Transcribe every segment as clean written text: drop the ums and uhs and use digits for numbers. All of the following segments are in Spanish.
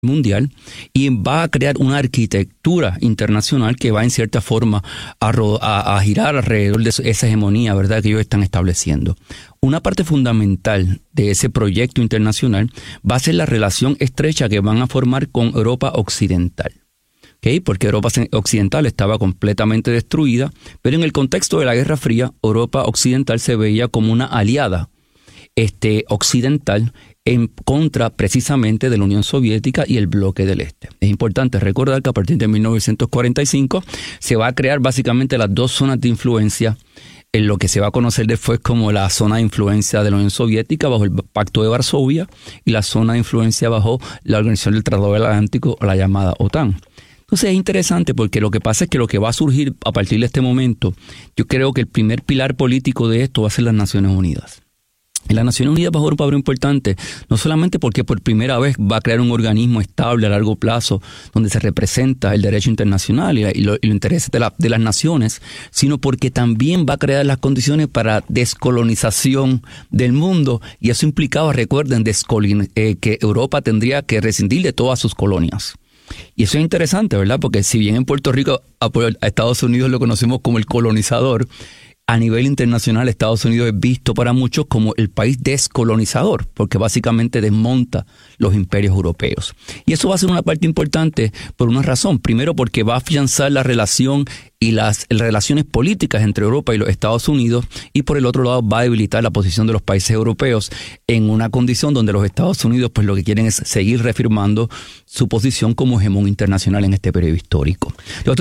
mundial y va a crear una arquitectura internacional que va en cierta forma a girar alrededor de esa hegemonía, ¿verdad?, que ellos están estableciendo. Una parte fundamental de ese proyecto internacional va a ser la relación estrecha que van a formar con Europa Occidental. ¿Okay? Porque Europa Occidental estaba completamente destruida, pero en el contexto de la Guerra Fría, Europa Occidental se veía como una aliada occidental en contra precisamente de la Unión Soviética y el bloque del Este. Es importante recordar que a partir de 1945 se va a crear básicamente las dos zonas de influencia en lo que se va a conocer después como la zona de influencia de la Unión Soviética bajo el Pacto de Varsovia y la zona de influencia bajo la Organización del Tratado del Atlántico, o la llamada OTAN. Entonces es interesante porque lo que pasa es que lo que va a surgir a partir de este momento, yo creo que el primer pilar político de esto va a ser las Naciones Unidas. Y las Naciones Unidas va a jugar un papel importante, no solamente porque por primera vez va a crear un organismo estable a largo plazo donde se representa el derecho internacional y los intereses de las naciones, sino porque también va a crear las condiciones para descolonización del mundo. Y eso implicaba, recuerden, que Europa tendría que rescindir de todas sus colonias. Y eso es interesante, ¿verdad? Porque si bien en Puerto Rico a Estados Unidos lo conocemos como el colonizador, a nivel internacional Estados Unidos es visto para muchos como el país descolonizador, porque básicamente desmonta los imperios europeos. Y eso va a ser una parte importante por una razón. Primero, porque va a afianzar la relación y las relaciones políticas entre Europa y los Estados Unidos, y por el otro lado va a debilitar la posición de los países europeos en una condición donde los Estados Unidos pues lo que quieren es seguir reafirmando su posición como hegemón internacional en este periodo histórico.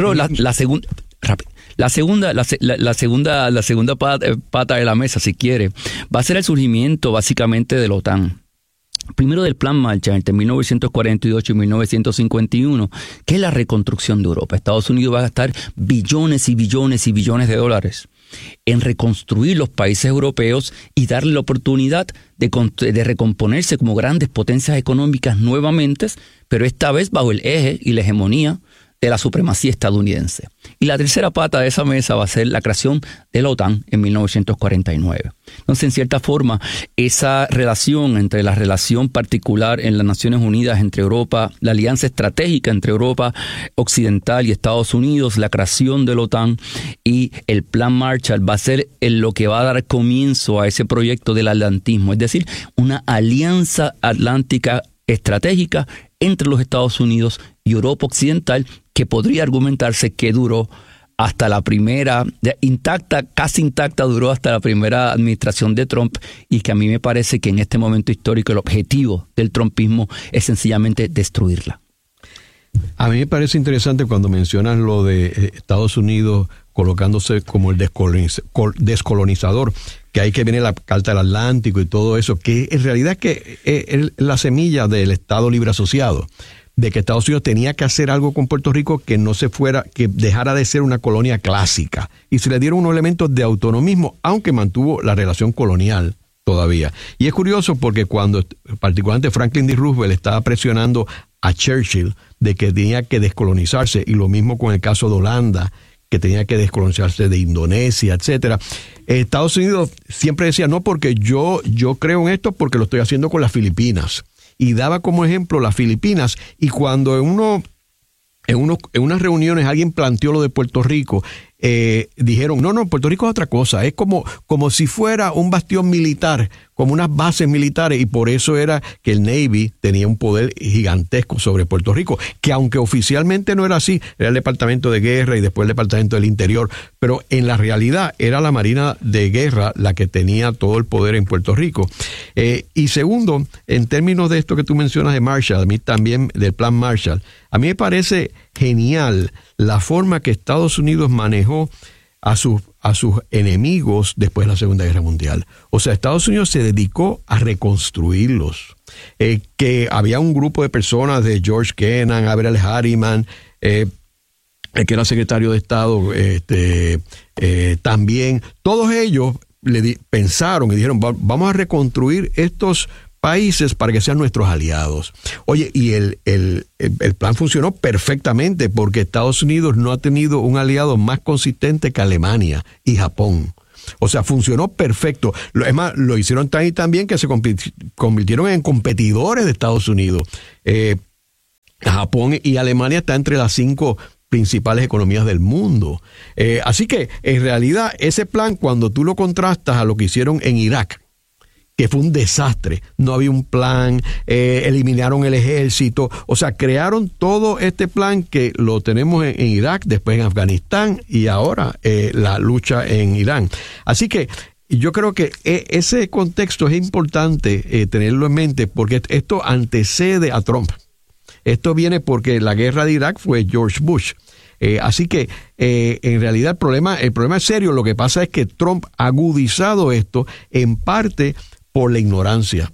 La segunda pata de la mesa, si quiere, va a ser el surgimiento básicamente de la OTAN. Primero del Plan Marshall entre 1948 y 1951, que es la reconstrucción de Europa. Estados Unidos va a gastar billones y billones y billones de dólares en reconstruir los países europeos y darle la oportunidad de recomponerse como grandes potencias económicas nuevamente, pero esta vez bajo el eje y la hegemonía de la supremacía estadounidense. Y la tercera pata de esa mesa va a ser la creación de la OTAN en 1949. Entonces, en cierta forma, esa relación entre la relación particular en las Naciones Unidas entre Europa, la alianza estratégica entre Europa Occidental y Estados Unidos, la creación de la OTAN y el Plan Marshall va a ser lo que va a dar comienzo a ese proyecto del atlantismo, es decir, una alianza atlántica estratégica entre los Estados Unidos y Europa Occidental, que podría argumentarse que duró hasta la primera, casi intacta duró hasta la primera administración de Trump, y que a mí me parece que en este momento histórico el objetivo del trumpismo es sencillamente destruirla. A mí me parece interesante cuando mencionas lo de Estados Unidos colocándose como el descolonizador, que ahí que viene la Carta del Atlántico y todo eso, que en realidad es la semilla del Estado Libre Asociado, de que Estados Unidos tenía que hacer algo con Puerto Rico que no se fuera, que dejara de ser una colonia clásica, y se le dieron unos elementos de autonomismo, aunque mantuvo la relación colonial todavía. Y es curioso porque cuando particularmente Franklin D. Roosevelt estaba presionando a Churchill de que tenía que descolonizarse, y lo mismo con el caso de Holanda, que tenía que descolonizarse de Indonesia, etcétera. Estados Unidos siempre decía, no, porque yo creo en esto porque lo estoy haciendo con las Filipinas. Y daba como ejemplo las Filipinas, y cuando en unas reuniones alguien planteó lo de Puerto Rico, dijeron, no, Puerto Rico es otra cosa, es como si fuera un bastión militar, como unas bases militares, y por eso era que el Navy tenía un poder gigantesco sobre Puerto Rico, que aunque oficialmente no era así, era el Departamento de Guerra y después el Departamento del Interior, pero en la realidad era la Marina de Guerra la que tenía todo el poder en Puerto Rico. Y segundo, en términos de esto que tú mencionas de Marshall, a mí también del Plan Marshall, a mí me parece genial la forma que Estados Unidos manejó a sus enemigos después de la Segunda Guerra Mundial. O sea, Estados Unidos se dedicó a reconstruirlos. Que había un grupo de personas, de George Kennan, Averell Harriman, el que era secretario de Estado, también, todos ellos pensaron y dijeron, vamos a reconstruir estos países para que sean nuestros aliados. Oye, y el plan funcionó perfectamente, porque Estados Unidos no ha tenido un aliado más consistente que Alemania y Japón. O sea, funcionó perfecto. Es más, lo hicieron tan y tan bien que se convirtieron en competidores de Estados Unidos. Japón y Alemania está entre las 5 principales economías del mundo. Así que, en realidad, ese plan, cuando tú lo contrastas a lo que hicieron en Irak, que fue un desastre, no había un plan, eliminaron el ejército, o sea, crearon todo este plan que lo tenemos en Irak, después en Afganistán y ahora la lucha en Irán. Así que yo creo que ese contexto es importante tenerlo en mente, porque esto antecede a Trump. Esto viene porque la guerra de Irak fue George Bush. Así que en realidad el problema es serio. Lo que pasa es que Trump ha agudizado esto en parte por la ignorancia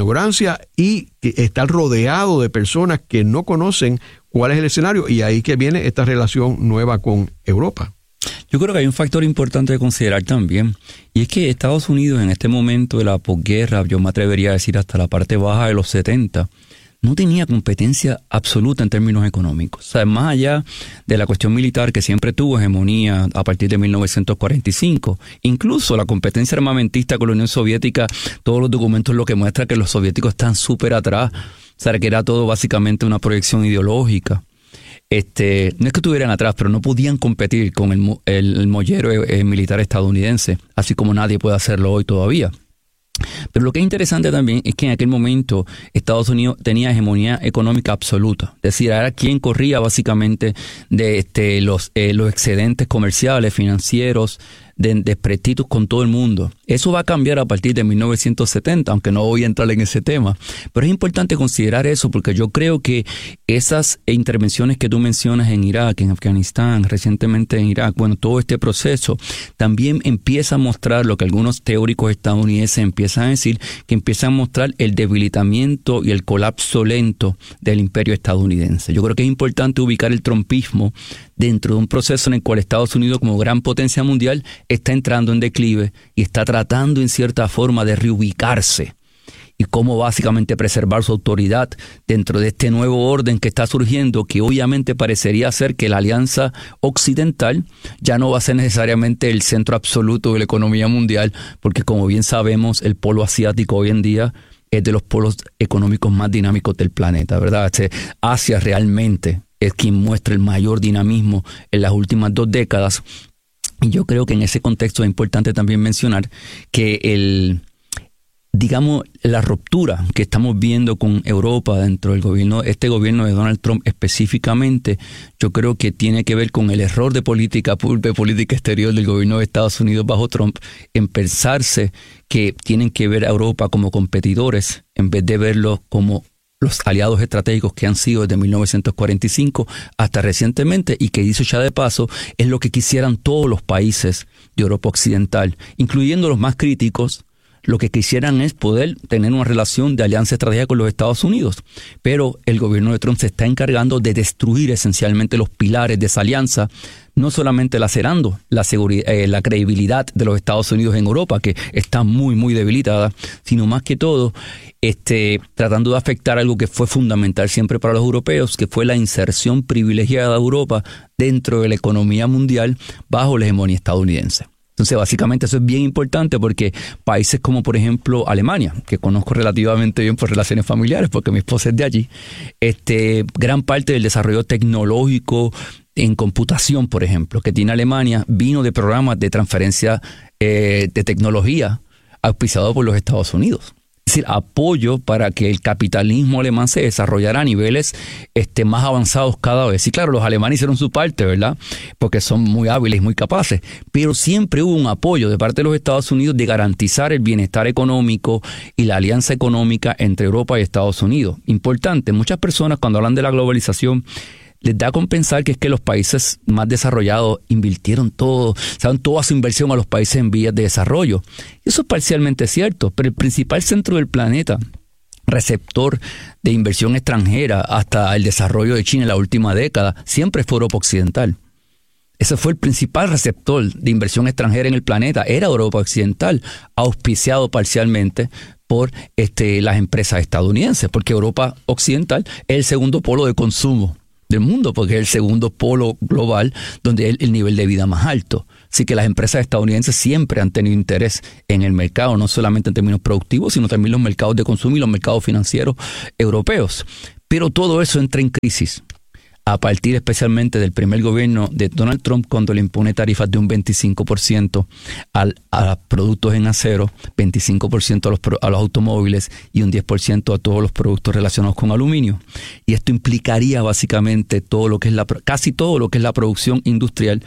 y estar rodeado de personas que no conocen cuál es el escenario, y ahí que viene esta relación nueva con Europa. Yo creo que hay un factor importante de considerar también, y es que Estados Unidos en este momento de la posguerra, yo me atrevería a decir hasta la parte baja de los 70, no tenía competencia absoluta en términos económicos. O sea, más allá de la cuestión militar, que siempre tuvo hegemonía a partir de 1945, incluso la competencia armamentista con la Unión Soviética, todos los documentos lo que muestra que los soviéticos están súper atrás. O sea, que era todo básicamente una proyección ideológica. No es que estuvieran atrás, pero no podían competir con el mollero militar estadounidense, así como nadie puede hacerlo hoy todavía. Pero lo que es interesante también es que en aquel momento Estados Unidos tenía hegemonía económica absoluta. Es decir, era quien corría básicamente de los excedentes comerciales, financieros, de desprestigios con todo el mundo. Eso va a cambiar a partir de 1970, aunque no voy a entrar en ese tema. Pero es importante considerar eso, porque yo creo que esas intervenciones que tú mencionas en Irak, en Afganistán, recientemente en Irak, bueno, todo este proceso también empieza a mostrar lo que algunos teóricos estadounidenses empiezan a decir, que empieza a mostrar el debilitamiento y el colapso lento del imperio estadounidense. Yo creo que es importante ubicar el trumpismo dentro de un proceso en el cual Estados Unidos, como gran potencia mundial, está entrando en declive y está tratando en cierta forma de reubicarse y cómo básicamente preservar su autoridad dentro de este nuevo orden que está surgiendo, que obviamente parecería ser que la alianza occidental ya no va a ser necesariamente el centro absoluto de la economía mundial, porque como bien sabemos, el polo asiático hoy en día es de los polos económicos más dinámicos del planeta, ¿verdad? Asia realmente es quien muestra el mayor dinamismo en las últimas 2 décadas. Y yo creo que en ese contexto es importante también mencionar que la ruptura que estamos viendo con Europa dentro del gobierno, este gobierno de Donald Trump específicamente, yo creo que tiene que ver con el error de política exterior del gobierno de Estados Unidos bajo Trump, en pensarse que tienen que ver a Europa como competidores en vez de verlos como los aliados estratégicos que han sido desde 1945 hasta recientemente, y que dicho ya de paso, es lo que quisieran todos los países de Europa Occidental, incluyendo los más críticos. Lo que quisieran es poder tener una relación de alianza estratégica con los Estados Unidos. Pero el gobierno de Trump se está encargando de destruir esencialmente los pilares de esa alianza, no solamente lacerando la credibilidad de los Estados Unidos en Europa, que está muy, muy debilitada, sino más que todo tratando de afectar algo que fue fundamental siempre para los europeos, que fue la inserción privilegiada de Europa dentro de la economía mundial bajo la hegemonía estadounidense. Entonces, básicamente eso es bien importante porque países como, por ejemplo, Alemania, que conozco relativamente bien por relaciones familiares, porque mi esposa es de allí, gran parte del desarrollo tecnológico en computación, por ejemplo, que tiene Alemania, vino de programas de transferencia de tecnología auspiciados por los Estados Unidos. Es decir, apoyo para que el capitalismo alemán se desarrollara a niveles más avanzados cada vez. Y claro, los alemanes hicieron su parte, ¿verdad? Porque son muy hábiles y muy capaces. Pero siempre hubo un apoyo de parte de los Estados Unidos de garantizar el bienestar económico y la alianza económica entre Europa y Estados Unidos. Importante, muchas personas cuando hablan de la globalización les da con pensar que es que los países más desarrollados invirtieron todo, saben, toda su inversión a los países en vías de desarrollo. Eso es parcialmente cierto, pero el principal centro del planeta, receptor de inversión extranjera hasta el desarrollo de China en la última década, siempre fue Europa Occidental. Ese fue el principal receptor de inversión extranjera en el planeta, era Europa Occidental, auspiciado parcialmente por las empresas estadounidenses, porque Europa Occidental es el segundo polo de consumo del mundo, porque es el segundo polo global donde es el nivel de vida más alto. Así que las empresas estadounidenses siempre han tenido interés en el mercado, no solamente en términos productivos, sino también los mercados de consumo y los mercados financieros europeos. Pero todo eso entra en crisis a partir especialmente del primer gobierno de Donald Trump, cuando le impone tarifas de un 25% a productos en acero, 25% a los automóviles y un 10% a todos los productos relacionados con aluminio. Y esto implicaría básicamente casi todo lo que es la producción industrial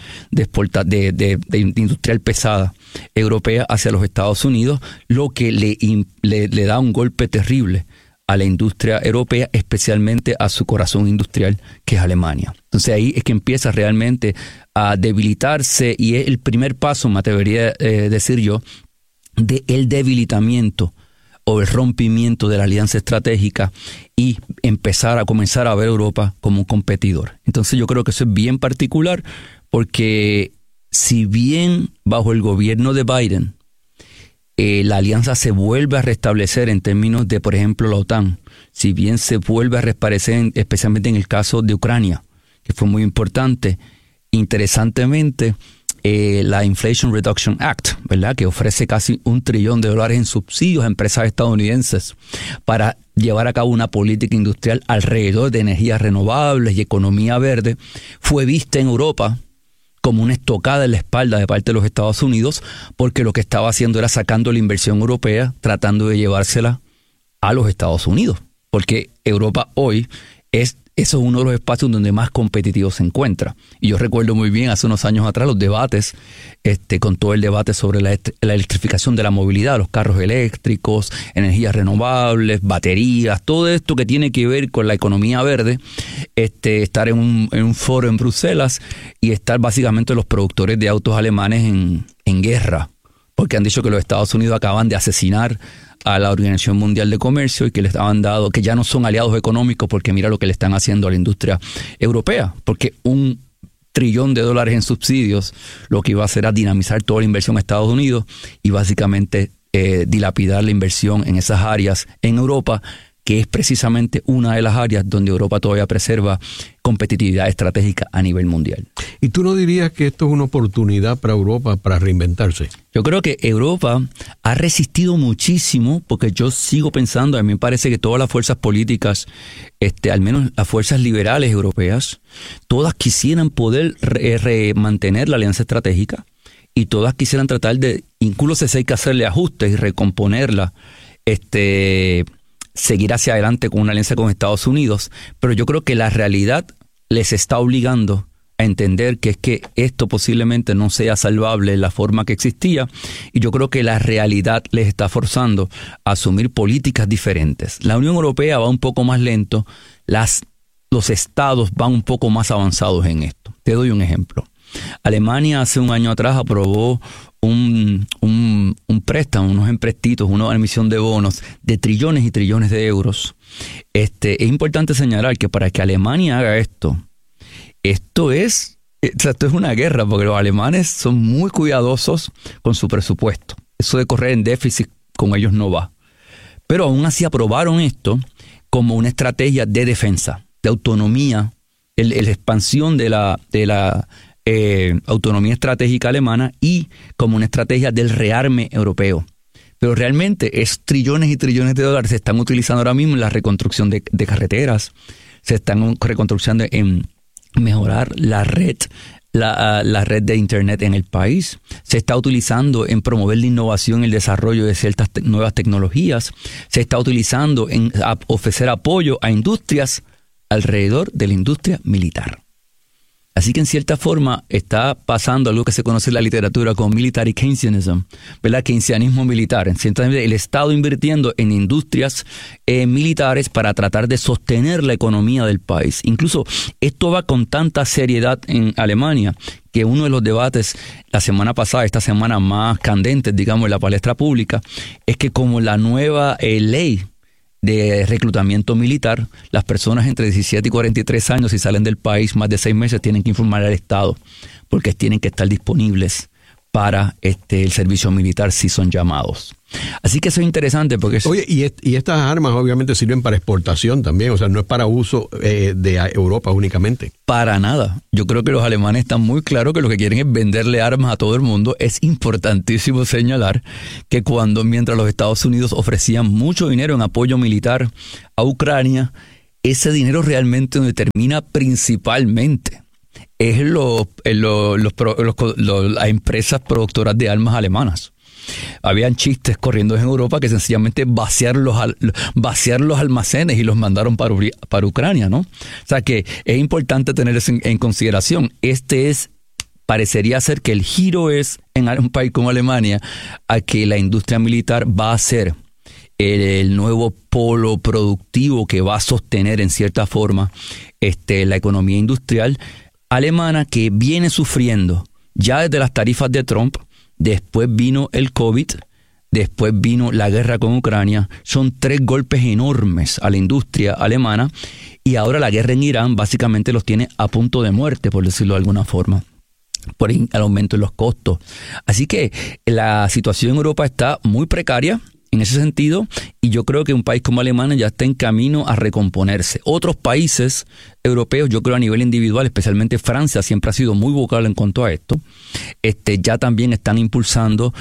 de industrial pesada europea hacia los Estados Unidos, lo que le da un golpe terrible a la industria europea, especialmente a su corazón industrial, que es Alemania. Entonces ahí es que empieza realmente a debilitarse, y es el primer paso, me atrevería a decir yo, del debilitamiento o el rompimiento de la alianza estratégica y comenzar a ver a Europa como un competidor. Entonces yo creo que eso es bien particular, porque si bien bajo el gobierno de Biden la alianza se vuelve a restablecer en términos de, por ejemplo, la OTAN, si bien se vuelve a restablecer especialmente en el caso de Ucrania, que fue muy importante, interesantemente, la Inflation Reduction Act, ¿verdad?, que ofrece casi $1 trillón en subsidios a empresas estadounidenses para llevar a cabo una política industrial alrededor de energías renovables y economía verde, fue vista en Europa como una estocada en la espalda de parte de los Estados Unidos, porque lo que estaba haciendo era sacando la inversión europea, tratando de llevársela a los Estados Unidos, porque Europa hoy eso es uno de los espacios donde más competitivo se encuentra. Y yo recuerdo muy bien hace unos años atrás los debates, con todo el debate sobre la electrificación de la movilidad, los carros eléctricos, energías renovables, baterías, todo esto que tiene que ver con la economía verde, estar en un foro en Bruselas y estar básicamente los productores de autos alemanes en guerra, porque han dicho que los Estados Unidos acaban de asesinar a la Organización Mundial de Comercio y que les han dado, que ya no son aliados económicos, porque mira lo que le están haciendo a la industria europea, porque $1 trillón en subsidios lo que iba a hacer era dinamizar toda la inversión en Estados Unidos y básicamente dilapidar la inversión en esas áreas en Europa, que es precisamente una de las áreas donde Europa todavía preserva competitividad estratégica a nivel mundial. ¿Y tú no dirías que esto es una oportunidad para Europa para reinventarse? Yo creo que Europa ha resistido muchísimo, porque yo sigo pensando, a mí me parece que todas las fuerzas políticas, al menos las fuerzas liberales europeas, todas quisieran poder mantener la alianza estratégica, y todas quisieran tratar de, incluso si hay que hacerle ajustes y recomponerla, seguir hacia adelante con una alianza con Estados Unidos, pero yo creo que la realidad les está obligando a entender que es que esto posiblemente no sea salvable en la forma que existía, y yo creo que la realidad les está forzando a asumir políticas diferentes. La Unión Europea va un poco más lento, los estados van un poco más avanzados en esto. Te doy un ejemplo. Alemania hace un año atrás aprobó un préstamo, unos emprestitos, una emisión de bonos de trillones y trillones de euros. Es importante señalar que para que Alemania haga esto es una guerra, porque los alemanes son muy cuidadosos con su presupuesto. Eso de correr en déficit con ellos no va. Pero aún así aprobaron esto como una estrategia de defensa, de autonomía, la expansión de la autonomía estratégica alemana, y como una estrategia del rearme europeo. Pero realmente es trillones y trillones de dólares se están utilizando ahora mismo en la reconstrucción de carreteras, se están reconstruyendo en mejorar la red de internet en el país, se está utilizando en promover la innovación y el desarrollo de ciertas nuevas tecnologías, se está utilizando en ofrecer apoyo a industrias alrededor de la industria militar. Así que en cierta forma está pasando algo que se conoce en la literatura como military Keynesianism, ¿verdad? Keynesianismo militar. En cierta medida el Estado invirtiendo en industrias militares para tratar de sostener la economía del país. Incluso esto va con tanta seriedad en Alemania que uno de los debates la semana pasada, esta semana más candentes, digamos, en la palestra pública, es que como la nueva ley de reclutamiento militar, las personas entre 17 y 43 años, si salen del país más de 6 meses, tienen que informar al Estado, porque tienen que estar disponibles para el servicio militar si son llamados. Así que eso es interesante porque... Oye, y estas armas obviamente sirven para exportación también, o sea, no es para uso de Europa únicamente. Para nada. Yo creo que los alemanes están muy claros que lo que quieren es venderle armas a todo el mundo. Es importantísimo señalar que mientras los Estados Unidos ofrecían mucho dinero en apoyo militar a Ucrania, ese dinero realmente donde termina principalmente es las empresas productoras de armas alemanas. Habían chistes corriendo en Europa que sencillamente vaciar los almacenes y los mandaron para Ucrania, ¿no? O sea que es importante tener eso en consideración. Parecería ser que el giro es en un país como Alemania a que la industria militar va a ser el nuevo polo productivo que va a sostener en cierta forma la economía industrial alemana, que viene sufriendo ya desde las tarifas de Trump. Después vino el COVID, después vino la guerra con Ucrania. Son 3 golpes enormes a la industria alemana, y ahora la guerra en Irán básicamente los tiene a punto de muerte, por decirlo de alguna forma, por el aumento de los costos. Así que la situación en Europa está muy precaria en ese sentido, y yo creo que un país como Alemania ya está en camino a recomponerse. Otros países europeos, yo creo a nivel individual, especialmente Francia, siempre ha sido muy vocal en cuanto a esto, ya también están impulsando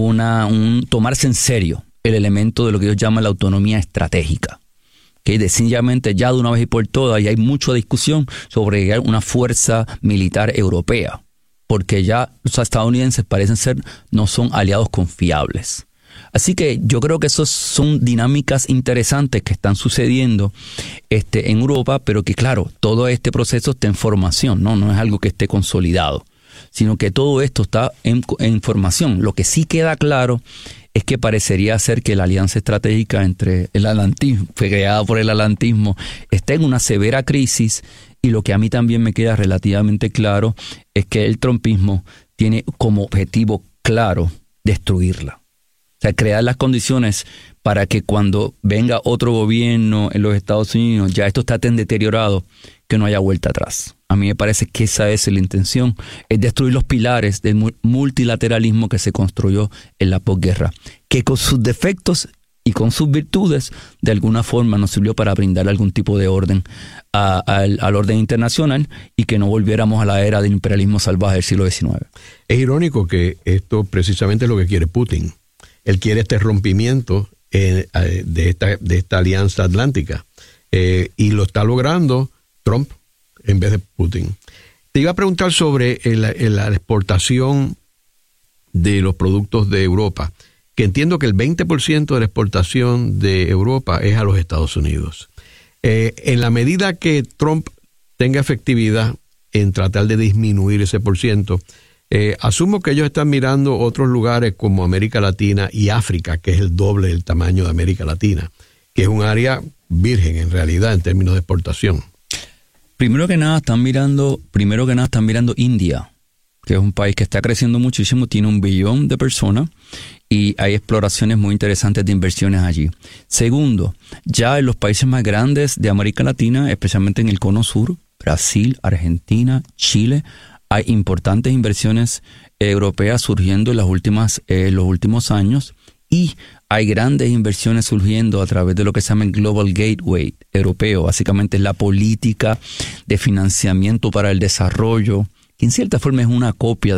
tomarse en serio el elemento de lo que ellos llaman la autonomía estratégica. Que sencillamente ya de una vez y por todas, y hay mucha discusión sobre una fuerza militar europea, porque ya los estadounidenses parecen ser, no son aliados confiables. Así que yo creo que esas son dinámicas interesantes que están sucediendo en Europa, pero que claro, todo este proceso está en formación, no es algo que esté consolidado, sino que todo esto está en formación. Lo que sí queda claro es que parecería ser que la alianza estratégica entre el atlantismo, creada por el atlantismo, está en una severa crisis, y lo que a mí también me queda relativamente claro es que el trumpismo tiene como objetivo claro destruirla. O sea, crear las condiciones para que cuando venga otro gobierno en los Estados Unidos, ya esto está tan deteriorado que no haya vuelta atrás. A mí me parece que esa es la intención, es destruir los pilares del multilateralismo que se construyó en la posguerra, que con sus defectos y con sus virtudes, de alguna forma nos sirvió para brindar algún tipo de orden al orden internacional, y que no volviéramos a la era del imperialismo salvaje del siglo XIX. Es irónico que esto precisamente es lo que quiere Putin. Él quiere este rompimiento de esta alianza atlántica, y lo está logrando Trump en vez de Putin. Te iba a preguntar sobre la exportación de los productos de Europa, que entiendo que el 20% de la exportación de Europa es a los Estados Unidos. En la medida que Trump tenga efectividad en tratar de disminuir ese %, asumo que ellos están mirando otros lugares como América Latina y África, que es el doble del tamaño de América Latina, que es un área virgen en realidad en términos de exportación. Primero que nada están mirando India, que es un país que está creciendo muchísimo, tiene 1 billón de personas, y hay exploraciones muy interesantes de inversiones allí. Segundo, ya en los países más grandes de América Latina, especialmente en el cono sur, Brasil, Argentina, Chile, hay importantes inversiones europeas surgiendo en los últimos años, y hay grandes inversiones surgiendo a través de lo que se llama el Global Gateway europeo. Básicamente es la política de financiamiento para el desarrollo, que en cierta forma es una copia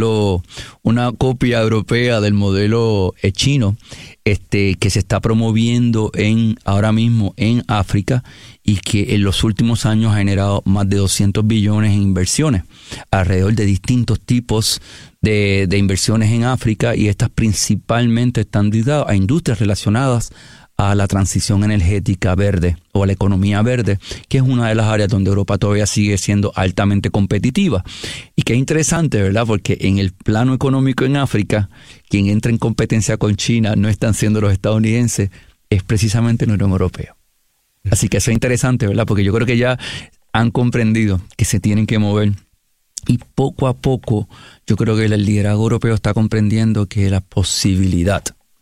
europea del modelo chino, que se está promoviendo ahora mismo en África, y que en los últimos años ha generado más de 200 billones en inversiones alrededor de distintos tipos de inversiones en África, y estas principalmente están dedicadas a industrias relacionadas a la transición energética verde o a la economía verde, que es una de las áreas donde Europa todavía sigue siendo altamente competitiva. Y que es interesante, ¿verdad? Porque en el plano económico en África, quien entra en competencia con China no están siendo los estadounidenses, es precisamente la Unión Europea. Así que eso es interesante, ¿verdad? Porque yo creo que ya han comprendido que se tienen que mover, y poco a poco yo creo que el liderazgo europeo está comprendiendo que la posibilidad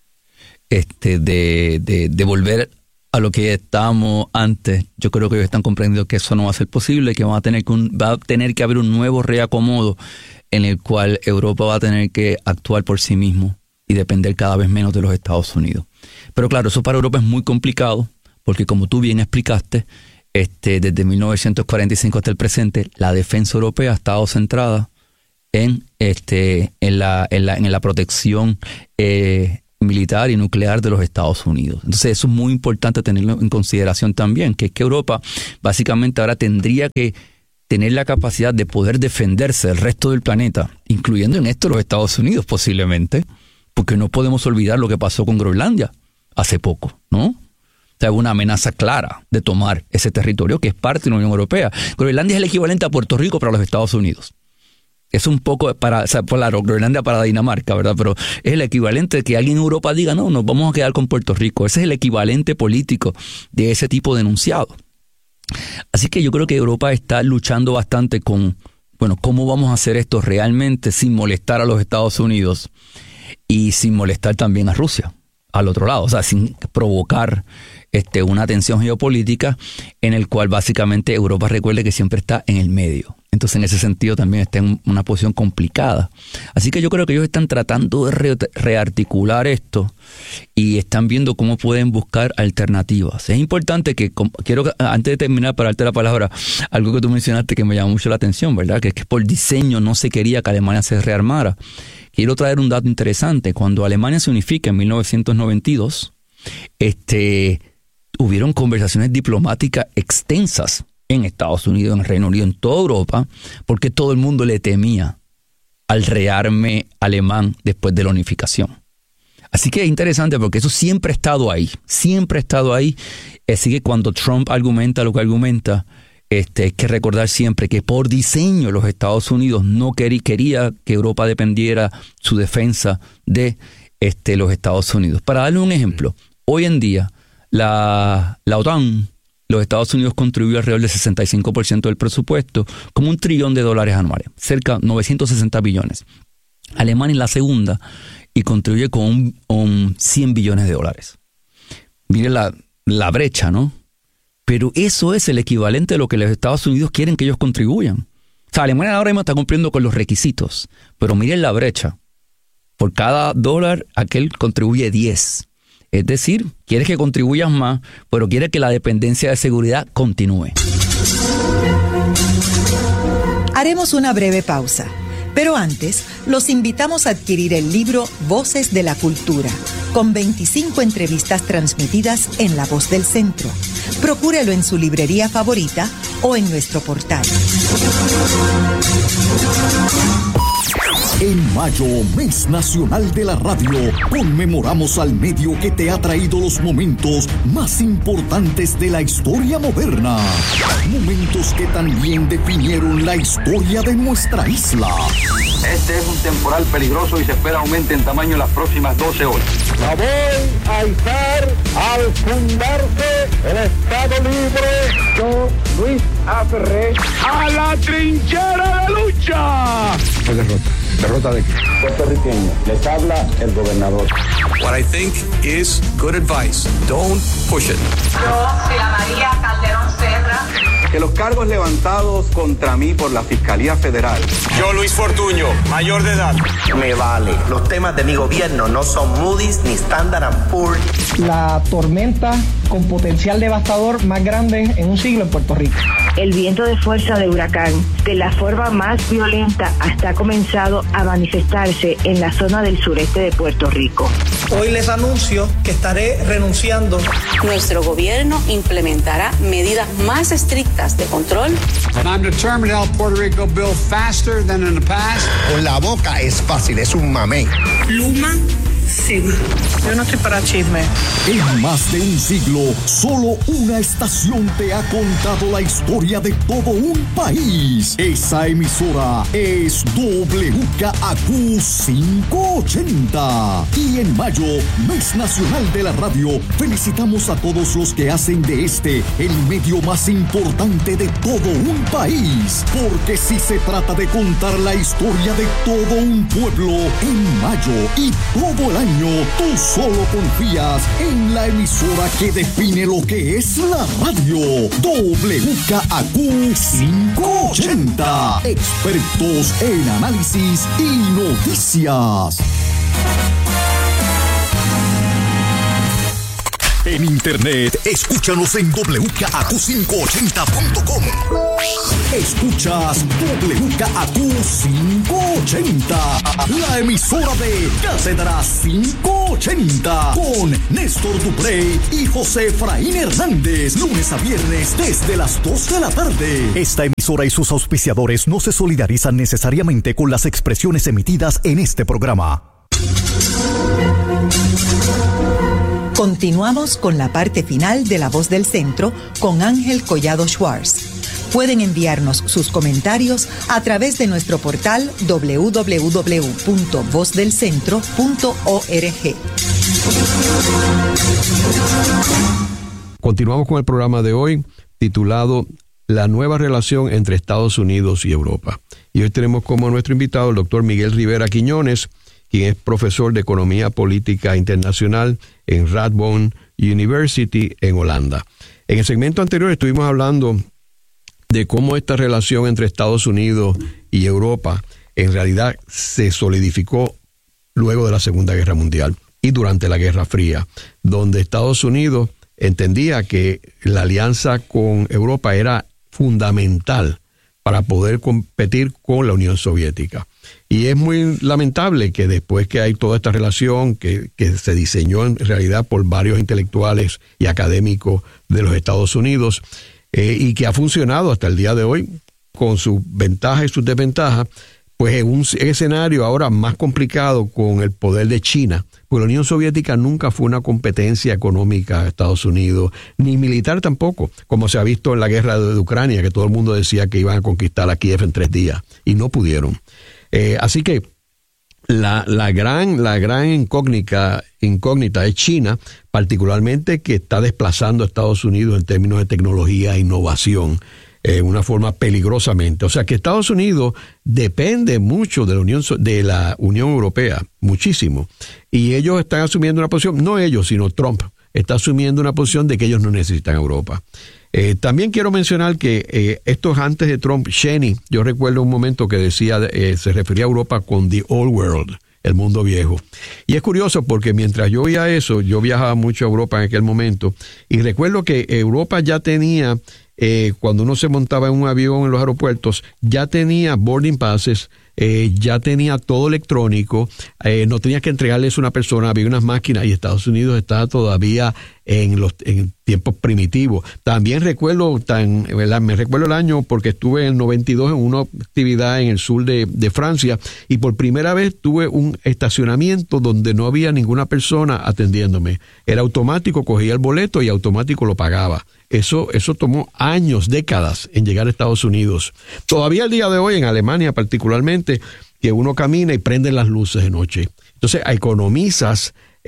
de volver a lo que estábamos antes, yo creo que ellos están comprendiendo que eso no va a ser posible, que va a tener que haber un nuevo reacomodo en el cual Europa va a tener que actuar por sí mismo y depender cada vez menos de los Estados Unidos. Pero claro, eso para Europa es muy complicado, porque como tú bien explicaste, desde 1945 hasta el presente, la defensa europea ha estado centrada en la protección militar y nuclear de los Estados Unidos. Entonces eso es muy importante tenerlo en consideración también, que es que Europa básicamente ahora tendría que tener la capacidad de poder defenderse del resto del planeta, incluyendo en esto los Estados Unidos posiblemente, porque no podemos olvidar lo que pasó con Groenlandia hace poco, ¿no? O sea, una amenaza clara de tomar ese territorio que es parte de la Unión Europea. Groenlandia es el equivalente a Puerto Rico para los Estados Unidos. Es un poco claro, Groenlandia para Dinamarca, ¿verdad? Pero es el equivalente de que alguien en Europa diga, no, nos vamos a quedar con Puerto Rico. Ese es el equivalente político de ese tipo de enunciado. Así que yo creo que Europa está luchando bastante con, bueno, cómo vamos a hacer esto realmente sin molestar a los Estados Unidos y sin molestar también a Rusia al otro lado, o sea, sin provocar una tensión geopolítica en el cual básicamente Europa, recuerde que siempre está en el medio. Entonces, en ese sentido también está en una posición complicada. Así que yo creo que ellos están tratando de rearticular esto y están viendo cómo pueden buscar alternativas. Es importante que, antes de terminar, para darte la palabra, algo que tú mencionaste que me llamó mucho la atención, ¿verdad? Que es que por diseño no se quería que Alemania se rearmara. Quiero traer un dato interesante. Cuando Alemania se unifica en 1992, hubieron conversaciones diplomáticas extensas en Estados Unidos, en el Reino Unido, en toda Europa, porque todo el mundo le temía al rearme alemán después de la unificación. Así que es interesante porque eso siempre ha estado ahí, Así que cuando Trump argumenta lo que argumenta, hay que recordar siempre que por diseño los Estados Unidos no quería que Europa dependiera su defensa de los Estados Unidos. Para darle un ejemplo, hoy en día la OTAN, los Estados Unidos contribuyen alrededor del 65% del presupuesto, como $1 trillón anuales, cerca de 960 billones. Alemania es la segunda y contribuye con un $100 billones. Mire la brecha, ¿no? Pero eso es el equivalente de lo que los Estados Unidos quieren que ellos contribuyan. O sea, Alemania ahora mismo está cumpliendo con los requisitos, pero miren la brecha. Por cada $1, aquel contribuye 10. Es decir, quieres que contribuyas más, pero quieres que la dependencia de seguridad continúe. Haremos una breve pausa, pero antes los invitamos a adquirir el libro Voces de la Cultura, con 25 entrevistas transmitidas en La Voz del Centro. Procúrelo en su librería favorita o en nuestro portal. En mayo, Mes Nacional de la Radio, conmemoramos al medio que te ha traído los momentos más importantes de la historia moderna. Momentos que también definieron la historia de nuestra isla. Este es un temporal peligroso y se espera aumente en tamaño en las próximas 12 horas. La voy a izar al fundarse el Estado Libre. Yo, Luis A. Ferré, a la trinchera de lucha. ¿Derrota de qué? Puertorriqueño. Les habla el gobernador. What I think is good advice. Don't push it. Yo, Sila María Calderón Serra. Que los cargos levantados contra mí por la Fiscalía Federal. Yo, Luis Fortuño, mayor de edad. Me vale. Los temas de mi gobierno no son Moody's ni Standard & Poor's. La tormenta con potencial devastador más grande en un siglo en Puerto Rico. El viento de fuerza de huracán, de la forma más violenta, hasta ha comenzado a manifestarse en la zona del sureste de Puerto Rico. Hoy les anuncio que estaré renunciando. Nuestro gobierno implementará medidas más estrictas de control. And I'm determined to help Puerto Rico build faster than in the past. Con la boca es fácil, es un mamey. Luma Cima. Yo no estoy para chisme. En más de un siglo, solo una estación te ha contado la historia de todo un país. Esa emisora es WKAQ 580. Y en mayo, Mes Nacional de la Radio, felicitamos a todos los que hacen de este el medio más importante de todo un país. Porque si se trata de contar la historia de todo un pueblo, en mayo y todo el año, tú solo confías en la emisora que define lo que es la radio. WKAQ 580. Expertos en análisis y noticias. En internet, escúchanos en WKAQ580.com. Escuchas WKAQ 580, la emisora de Cátedra 580, con Néstor Duprey y José Efraín Hernández, lunes a viernes desde las 2 de la tarde. Esta emisora y sus auspiciadores no se solidarizan necesariamente con las expresiones emitidas en este programa. Continuamos con la parte final de La Voz del Centro con Ángel Collado Schwartz. Pueden enviarnos sus comentarios a través de nuestro portal www.vozdelcentro.org. Continuamos con el programa de hoy titulado La nueva relación entre Estados Unidos y Europa. Y hoy tenemos como nuestro invitado el doctor Miguel Rivera Quiñones, quien es profesor de Economía Política Internacional en Radboud University en Holanda. En el segmento anterior estuvimos hablando de cómo esta relación entre Estados Unidos y Europa en realidad se solidificó luego de la Segunda Guerra Mundial y durante la Guerra Fría, donde Estados Unidos entendía que la alianza con Europa era fundamental para poder competir con la Unión Soviética. Y es muy lamentable que después que hay toda esta relación que se diseñó en realidad por varios intelectuales y académicos de los Estados Unidos, y que ha funcionado hasta el día de hoy con sus ventajas y sus desventajas, pues en un escenario ahora más complicado con el poder de China, pues la Unión Soviética nunca fue una competencia económica a Estados Unidos, ni militar tampoco, como se ha visto en la guerra de Ucrania, que todo el mundo decía que iban a conquistar a Kiev en 3 días, y no pudieron. Así que la gran incógnita es China, particularmente que está desplazando a Estados Unidos en términos de tecnología e innovación, una forma peligrosamente. O sea que Estados Unidos depende mucho de la Unión Europea, muchísimo. Y ellos están asumiendo una posición, no ellos, sino Trump, está asumiendo una posición de que ellos no necesitan a Europa. También quiero mencionar que esto es antes de Trump. Cheney, yo recuerdo un momento que decía, se refería a Europa con the old world, el mundo viejo. Y es curioso porque mientras yo oía eso, yo viajaba mucho a Europa en aquel momento, y recuerdo que Europa ya tenía, cuando uno se montaba en un avión en los aeropuertos, ya tenía boarding passes, ya tenía todo electrónico, no tenías que entregarles a una persona, había unas máquinas, y Estados Unidos estaba todavía en tiempos primitivos. También me recuerdo el año porque estuve en el 92 en una actividad en el sur de Francia, y por primera vez tuve un estacionamiento donde no había ninguna persona atendiéndome. Era automático, cogía el boleto y automático lo pagaba. Eso tomó años, décadas en llegar a Estados Unidos. Todavía el día de hoy en Alemania particularmente, que uno camina y prenden las luces de noche. Entonces economizas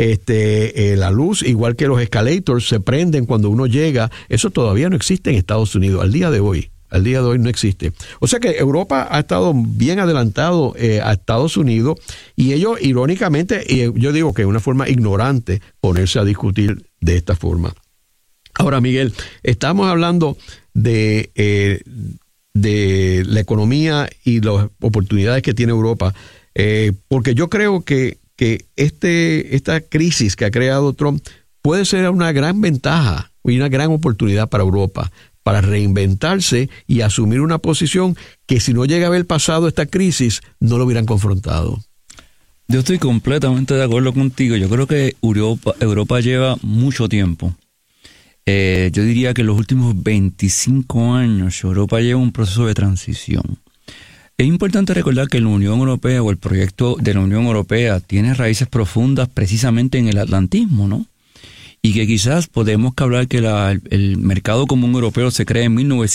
la luz, igual que los escalators se prenden cuando uno llega. Eso todavía no existe en Estados Unidos al día de hoy. Al día de hoy no existe. O sea que Europa ha estado bien adelantado a Estados Unidos, y ellos irónicamente, y yo digo que de una forma ignorante, ponerse a discutir de esta forma. Ahora, Miguel, estamos hablando de la economía y las oportunidades que tiene Europa, porque yo creo que esta crisis que ha creado Trump puede ser una gran ventaja y una gran oportunidad para Europa, para reinventarse y asumir una posición que si no llega a haber pasado esta crisis, no lo hubieran confrontado. Yo estoy completamente de acuerdo contigo. Yo creo que Europa lleva mucho tiempo. Yo diría que en los últimos 25 años Europa lleva un proceso de transición. Es importante recordar que la Unión Europea o el proyecto de la Unión Europea tiene raíces profundas precisamente en el atlantismo, ¿no? Y que quizás podemos hablar que el mercado común europeo se crea en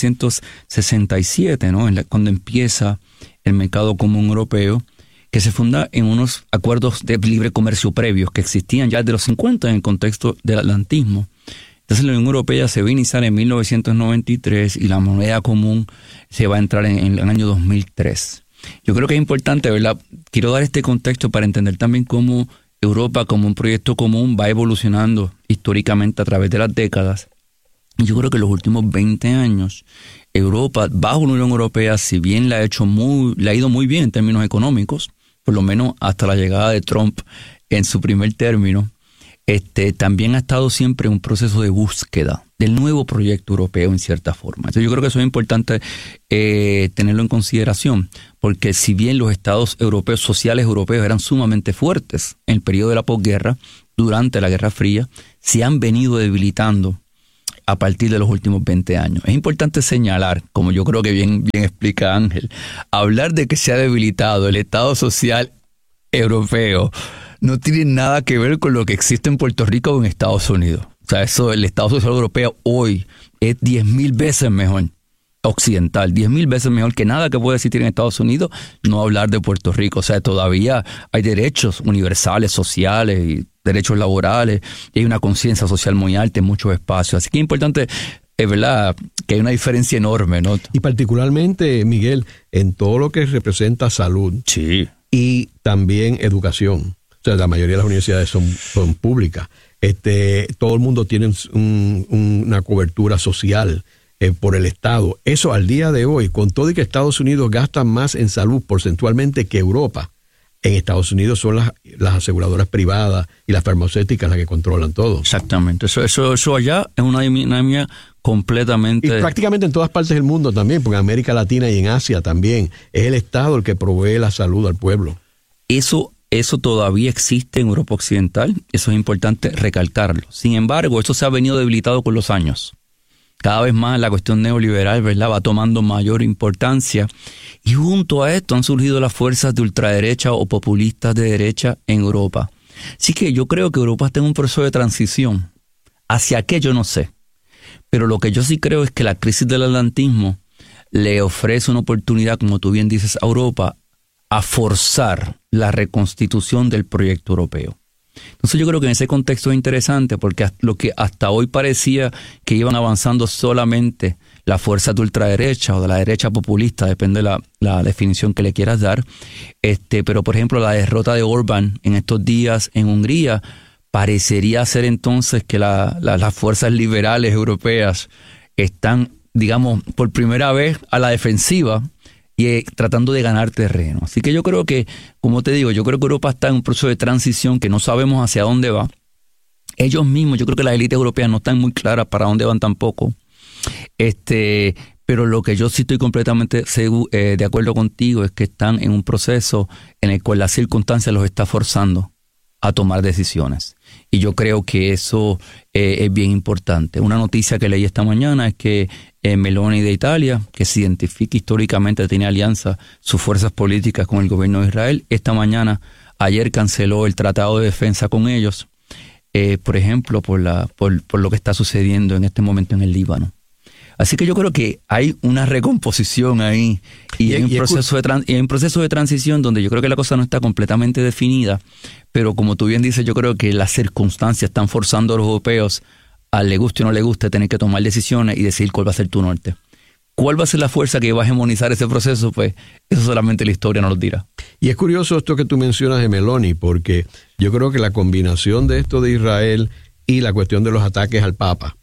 1967, ¿no? Cuando empieza el mercado común europeo, que se funda en unos acuerdos de libre comercio previos que existían ya desde los 50 en el contexto del atlantismo. Entonces la Unión Europea se va a iniciar en 1993 y la moneda común se va a entrar en el año 2003. Yo creo que es importante, ¿verdad? Quiero dar este contexto para entender también cómo Europa como un proyecto común va evolucionando históricamente a través de las décadas. Y yo creo que en los últimos 20 años Europa, bajo la Unión Europea, si bien le ha ido muy bien en términos económicos, por lo menos hasta la llegada de Trump en su primer término, también ha estado siempre en un proceso de búsqueda del nuevo proyecto europeo en cierta forma. Entonces yo creo que eso es importante tenerlo en consideración, porque si bien los estados europeos, sociales europeos, eran sumamente fuertes en el periodo de la posguerra, durante la Guerra Fría, se han venido debilitando a partir de los últimos 20 años. Es importante señalar, como yo creo que bien explica Ángel, hablar de que se ha debilitado el Estado social europeo no tiene nada que ver con lo que existe en Puerto Rico o en Estados Unidos. O sea, el Estado social europeo hoy es 10,000 veces mejor, occidental, 10,000 veces mejor que nada que puede existir en Estados Unidos, no hablar de Puerto Rico. O sea, todavía hay derechos universales, sociales y derechos laborales, y hay una conciencia social muy alta en muchos espacios. Así que es importante, es verdad, que hay una diferencia enorme, ¿no? Y particularmente, Miguel, en todo lo que representa salud, sí, y también educación. O sea, la mayoría de las universidades son públicas. Todo el mundo tiene una cobertura social por el Estado. Eso al día de hoy, con todo y que Estados Unidos gasta más en salud porcentualmente que Europa, en Estados Unidos son las aseguradoras privadas y las farmacéuticas las que controlan todo. Exactamente. Eso allá es una dinámica completamente... Y prácticamente en todas partes del mundo también, porque en América Latina y en Asia también. Es el Estado el que provee la salud al pueblo. Eso todavía existe en Europa Occidental. Eso es importante recalcarlo. Sin embargo, eso se ha venido debilitado con los años. Cada vez más la cuestión neoliberal, ¿verdad?, va tomando mayor importancia. Y junto a esto han surgido las fuerzas de ultraderecha o populistas de derecha en Europa. Así que yo creo que Europa está en un proceso de transición. ¿Hacia qué? Yo no sé. Pero lo que yo sí creo es que la crisis del atlantismo le ofrece una oportunidad, como tú bien dices, a Europa a forzar la reconstitución del proyecto europeo. Entonces yo creo que en ese contexto es interesante, porque lo que hasta hoy parecía que iban avanzando solamente las fuerzas de ultraderecha o de la derecha populista, depende de la definición que le quieras dar, pero por ejemplo la derrota de Orbán en estos días en Hungría parecería ser entonces que las fuerzas liberales europeas están, digamos, por primera vez a la defensiva y tratando de ganar terreno. Así que yo creo que, como te digo, yo creo que Europa está en un proceso de transición que no sabemos hacia dónde va. Ellos mismos, yo creo que las élites europeas no están muy claras para dónde van tampoco. Pero lo que yo sí estoy completamente de acuerdo contigo es que están en un proceso en el cual la circunstancia los está forzando a tomar decisiones. Y yo creo que eso es bien importante. Una noticia que leí esta mañana es que Meloni de Italia, que se identifica históricamente, tiene alianza, sus fuerzas políticas con el gobierno de Israel, ayer canceló el tratado de defensa con ellos, por ejemplo, por lo que está sucediendo en este momento en el Líbano. Así que yo creo que hay una recomposición ahí y hay un proceso de transición donde yo creo que la cosa no está completamente definida, pero como tú bien dices, yo creo que las circunstancias están forzando a los europeos, a le guste o no le guste, tener que tomar decisiones y decidir cuál va a ser tu norte. ¿Cuál va a ser la fuerza que va a hegemonizar ese proceso? Pues eso solamente la historia nos lo dirá. Y es curioso esto que tú mencionas de Meloni, porque yo creo que la combinación de esto de Israel y la cuestión de los ataques al Papa,